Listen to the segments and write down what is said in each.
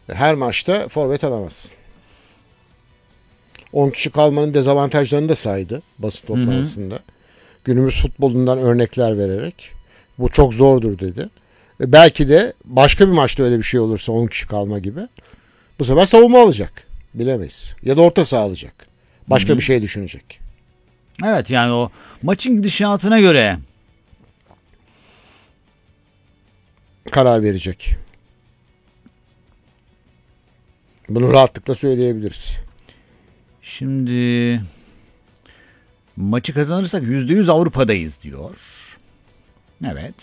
Her maçta forvet alamazsın. 10 kişi kalmanın dezavantajlarını da saydı basın toplantısında. Günümüz futbolundan örnekler vererek. Bu çok zordur dedi. Belki de başka bir maçta öyle bir şey olursa 10 kişi kalma gibi. Bu sefer savunma alacak. Bilemeyiz. Ya da orta saha alacak. Başka bir şey düşünecek. Evet, yani o maçın gidişatına göre karar verecek. Bunu rahatlıkla söyleyebiliriz. Şimdi maçı kazanırsak %100 Avrupa'dayız diyor. Evet.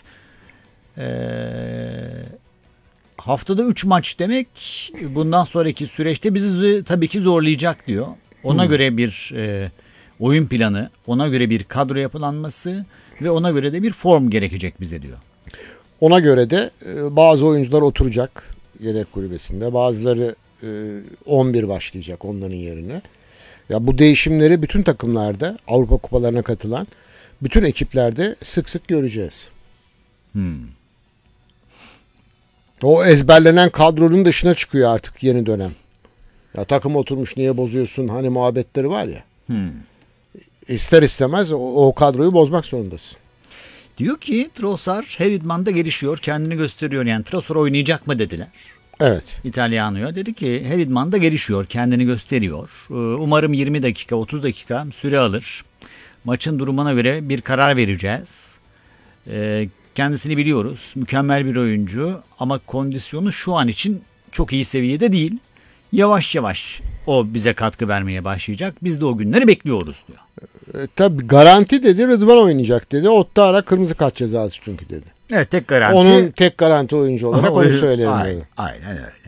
Haftada 3 maç demek bundan sonraki süreçte bizi tabii ki zorlayacak diyor. Ona göre bir oyun planı, ona göre bir kadro yapılanması ve ona göre de bir form gerekecek bize diyor. Ona göre de bazı oyuncular oturacak yedek kulübesinde. Bazıları 11 başlayacak onların yerine. Ya bu değişimleri bütün takımlarda, Avrupa kupalarına katılan bütün ekiplerde sık sık göreceğiz. O ezberlenen kadronun dışına çıkıyor artık yeni dönem. Ya takım oturmuş niye bozuyorsun hani muhabbetleri var ya. İster istemez o kadroyu bozmak zorundasın. Diyor ki Trossard her idmanda gelişiyor, kendini gösteriyor. Yani Trossard oynayacak mı dediler. Evet. İtalyano'ya dedi ki her idmanda gelişiyor, kendini gösteriyor. Umarım 20 dakika, 30 dakika süre alır. Maçın durumuna göre bir karar vereceğiz. Kendisini biliyoruz. Mükemmel bir oyuncu ama kondisyonu şu an için çok iyi seviyede değil. Yavaş yavaş o bize katkı vermeye başlayacak. Biz de o günleri bekliyoruz diyor. Tabii garanti dedi, Rıdvan oynayacak dedi. Ottara kırmızı kart cezası çünkü dedi. Evet, tek garanti. Onun tek garanti oyuncu olarak onu söyleyelim. Aynen öyle.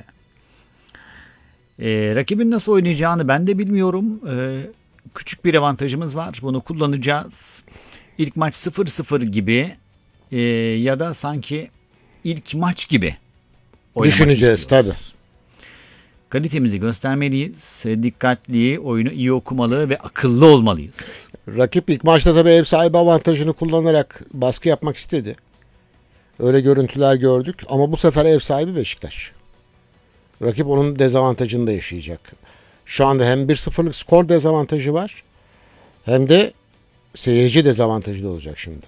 Rakibin nasıl oynayacağını ben de bilmiyorum. Küçük bir avantajımız var. Bunu kullanacağız. İlk maç 0-0 gibi ya da sanki ilk maç gibi düşüneceğiz tabii. Kalitemizi göstermeliyiz. Dikkatli, oyunu iyi okumalı ve akıllı olmalıyız. Rakip ilk maçta tabii ev sahibi avantajını kullanarak baskı yapmak istedi. Öyle görüntüler gördük ama bu sefer ev sahibi Beşiktaş. Rakip onun dezavantajını da yaşayacak. Şu anda hem 1-0'lık skor dezavantajı var hem de seyirci dezavantajı da olacak şimdi.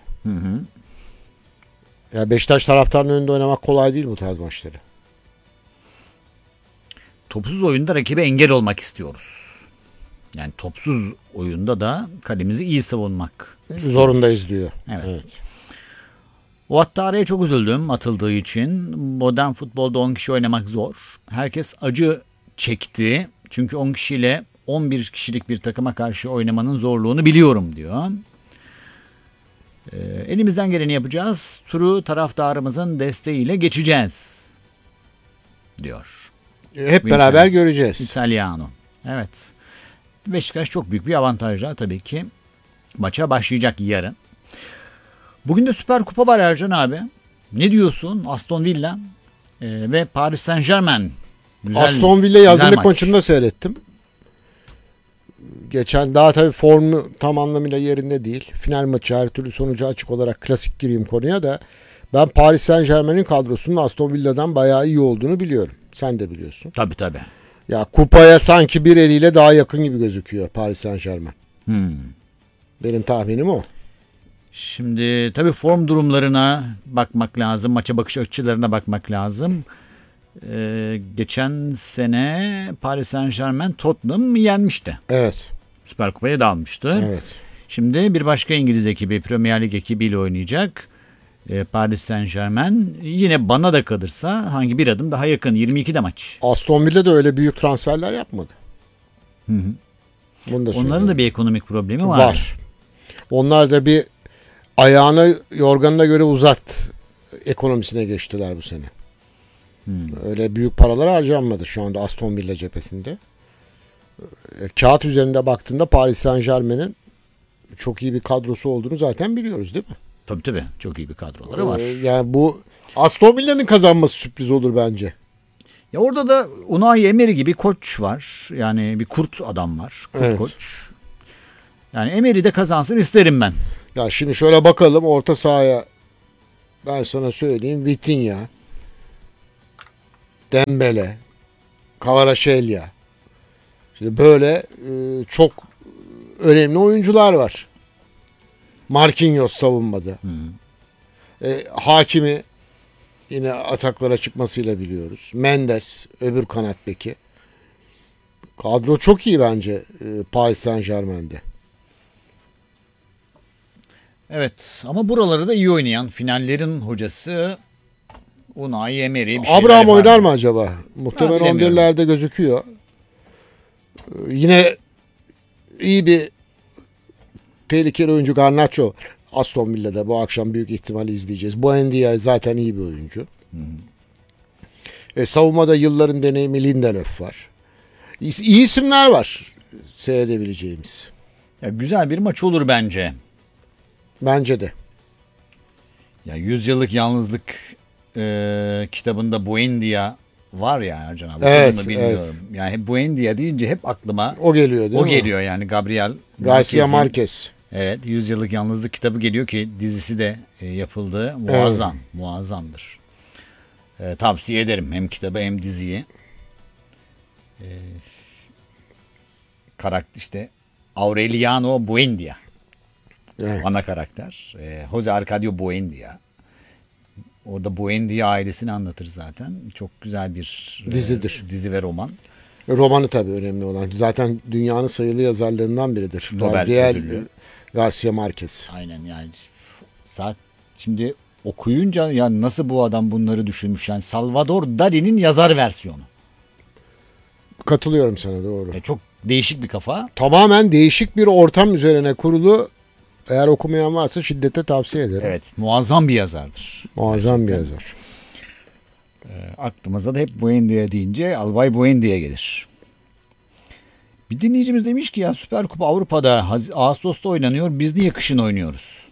Ya Beşiktaş taraftarının önünde oynamak kolay değil bu tarz maçları. Topsuz oyunda rakibe engel olmak istiyoruz. Yani topsuz oyunda da kalemizi iyi savunmak zorundayız diyor. Evet. O Attara'ya çok üzüldüm atıldığı için. Modern futbolda 10 kişi oynamak zor. Herkes acı çekti. Çünkü 10 kişiyle 11 kişilik bir takıma karşı oynamanın zorluğunu biliyorum diyor. Elimizden geleni yapacağız. Turu taraftarımızın desteğiyle geçeceğiz diyor. Hep beraber göreceğiz. İtalyano. Evet. Beşiktaş çok büyük bir avantajla tabii ki maça başlayacak yarın. Bugün de Süper Kupa var Ercan abi. Ne diyorsun? Aston Villa ve Paris Saint-Germain. Aston Villa hazırlık maçını da seyrettim. Geçen daha tabii formu tam anlamıyla yerinde değil. Final maçı her türlü sonucu açık olarak klasik gireyim konuya da. Ben Paris Saint-Germain'in kadrosunun Aston Villa'dan bayağı iyi olduğunu biliyorum. Sen de biliyorsun. Tabii. Ya kupaya sanki bir eliyle daha yakın gibi gözüküyor Paris Saint-Germain. Benim tahminim o. Şimdi tabii form durumlarına bakmak lazım. Maça bakış açılarına bakmak lazım. Geçen sene Paris Saint-Germain Tottenham yenmişti. Evet. Süper Kupa'ya da almıştı. Evet. Şimdi bir başka İngiliz ekibi, Premier Lig ekibiyle oynayacak. Paris Saint-Germain yine bana da kalırsa hangi bir adım daha yakın. 22'de maç. Aston Villa da öyle büyük transferler yapmadı. Bunu da onların da bir ekonomik problemi var. Var. Onlar da bir ayağını yorganına göre uzat ekonomisine geçtiler bu sene. Öyle büyük paralar harcanmadı şu anda Aston Villa cephesinde. Kağıt üzerinde baktığında Paris Saint-Germain'in çok iyi bir kadrosu olduğunu zaten biliyoruz değil mi? Tabii. Çok iyi bir kadroları var. Yani bu Aston Villa'nın kazanması sürpriz olur bence. Ya orada da Unai Emery gibi koç var. Yani bir kurt adam var. Kurt koç. Yani Emery de kazansın isterim ben. Ya şimdi şöyle bakalım orta sahaya ben sana söyleyeyim. Vitinha, Dembele, Kvaratskhelia. Şimdi böyle çok önemli oyuncular var. Marquinhos savunmada. Hakimi yine ataklara çıkmasıyla biliyoruz. Mendes öbür kanat beki. Kadro çok iyi bence Paris Saint-Germain'de. Evet ama buraları da iyi oynayan finallerin hocası Unai Emery bir şeyler Abraham yapar oynar mı acaba? Muhtemelen bilemiyorum. 11'lerde gözüküyor. Yine iyi bir tehlikeli oyuncu Garnacho Aston Villa'da bu akşam büyük ihtimalle izleyeceğiz. Buendia zaten iyi bir oyuncu. Savunmada yılların deneyimi Lindelöf var. İyi isimler var seyredebileceğimiz. Ya güzel bir maç olur bence. Bence de. Ya 100 yıllık yalnızlık kitabında Buendia var ya Ercan abi. Evet, Okudun mu bilmiyorum. Yani hep Buendia deyince hep aklıma O geliyor değil mi? o geliyor yani Gabriel Garcia Marquez'in- Marquez. Evet 100 yıllık yalnızlık kitabı geliyor ki dizisi de yapıldı. Muazzam. Muazzamdır. Tavsiye ederim hem kitabı hem diziyi. Karakter işte Aureliano Buendia. Evet. Ana karakter. Jose Arcadio Buendia. Orada Buendia ailesini anlatır zaten. Çok güzel bir Dizidir. dizi ve roman. Romanı tabii önemli olan. Zaten dünyanın sayılı yazarlarından biridir. Nobel Gabriel ödüllü. Garcia Marquez. Aynen yani. Şimdi okuyunca ya nasıl bu adam bunları düşünmüş yani Salvador Dali'nin yazar versiyonu. Katılıyorum sana, doğru. Çok değişik bir kafa. Tamamen değişik bir ortam üzerine kurulu. Eğer okumayan varsa şiddetle tavsiye ederim. Evet muazzam bir yazardır. Muazzam bir yazar. Aklımıza da hep Buendia deyince Albay Buendia gelir. Bir dinleyicimiz demiş ki ya Süper Kupa Avrupa'da Ağustos'ta oynanıyor. Biz niye kışın oynuyoruz?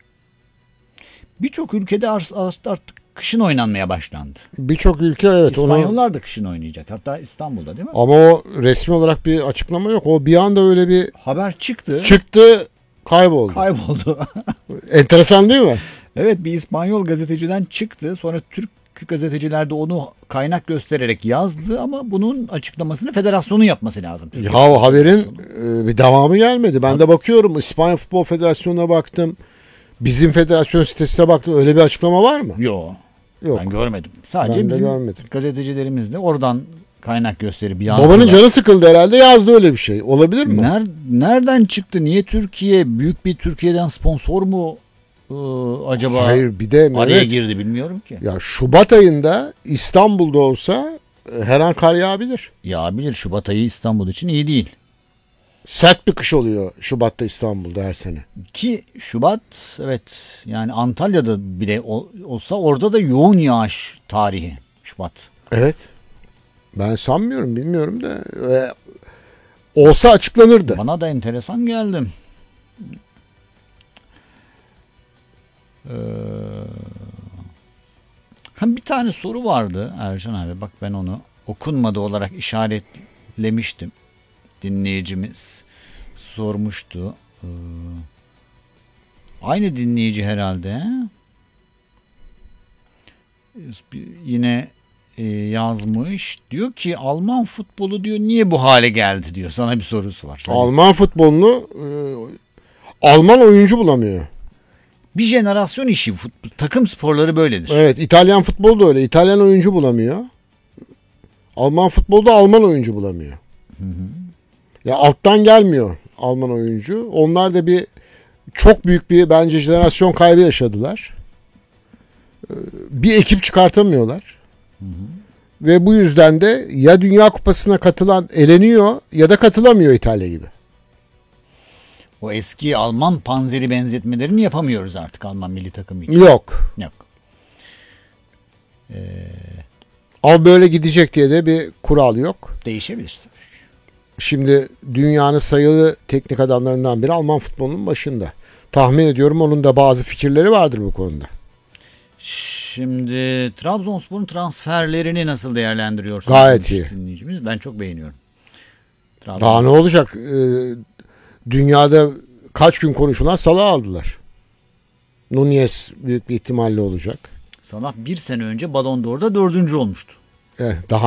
Birçok ülkede artık kışın oynanmaya başlandı. Birçok ülke evet onu... İspanyollar da kışın oynayacak. Hatta İstanbul'da değil mi? Ama o resmi olarak bir açıklama yok. O bir anda öyle bir Haber çıktı. çıktı, kayboldu. Kayboldu. Enteresan değil mi? Evet bir İspanyol gazeteciden çıktı. Sonra Türk gazeteciler de onu kaynak göstererek yazdı ama bunun açıklamasını federasyonun yapması lazım. Ya o haberin bir devamı gelmedi. Ben de bakıyorum, İspanya Futbol Federasyonu'na baktım. Bizim federasyon sitesine baktım. Öyle bir açıklama var mı? Yok. Yok. Ben görmedim. Sadece Ben de bizim görmedim. gazetecilerimiz de oradan kaynak gösterip yazdılar. Babanın canı sıkıldı herhalde, yazdı öyle bir şey. Olabilir mi? Nereden çıktı? Niye Türkiye büyük bir Türkiye'den sponsor mu acaba Hayır, bir de araya Mehmet, girdi bilmiyorum ki. ya Şubat ayında İstanbul'da olsa her an kar yağabilir. Ya bilir Şubat ayı İstanbul için iyi değil. Sert bir kış oluyor Şubat'ta İstanbul'da her sene. Ki Şubat evet yani Antalya'da bile olsa orada da yoğun yağış tarihi Şubat. Evet. Ben sanmıyorum, bilmiyorum da olsa açıklanırdı. Bana da enteresan geldi. Bir tane soru vardı Ercan abi, bak ben onu okunmadı olarak işaretlemiştim. Dinleyicimiz sormuştu. Aynı dinleyici herhalde. Yine yazmış. Diyor ki Alman futbolu diyor niye bu hale geldi diyor. Sana bir sorusu var. Alman futbolunu Alman oyuncu bulamıyor. Bir jenerasyon işi. Takım sporları böyledir. Evet, İtalyan futbolu da öyle. İtalyan oyuncu bulamıyor. Alman futbolda Alman oyuncu bulamıyor. Ya alttan gelmiyor Alman oyuncu. Onlar da çok büyük bir bence jenerasyon kaybı yaşadılar. Bir ekip çıkartamıyorlar. Ve bu yüzden de ya Dünya Kupası'na katılan eleniyor ya da katılamıyor İtalya gibi. O eski Alman panzeri benzetmelerini yapamıyoruz artık Alman milli takımı için. Yok. Yok. Ama böyle gidecek diye de bir kural yok. Değişebilir tabii. Şimdi dünyanın sayılı teknik adamlarından biri Alman futbolunun başında. Tahmin ediyorum onun da bazı fikirleri vardır bu konuda. Şimdi Trabzonspor'un transferlerini nasıl değerlendiriyorsunuz? Gayet iyi. Dinleyicimiz. Ben çok beğeniyorum. Daha ne olacak? Dünyada kaç gün konuşulan Salah'ı aldılar. Nunez büyük bir ihtimalle olacak. Salah bir sene önce Ballon d'Or'da 4. olmuştu. Daha